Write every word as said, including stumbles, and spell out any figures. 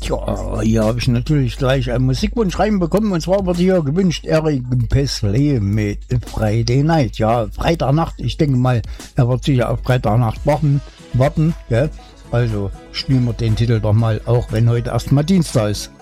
Ja, hier habe ich natürlich gleich einen Musikwunsch reinbekommen, und zwar wird hier gewünscht Eric Pesley mit Friday Night. Ja, Freitagnacht, ich denke mal, er wird sicher auf Freitagnacht warten, warten, gell? Also spielen wir den Titel doch mal, auch wenn heute erst mal Dienstag ist.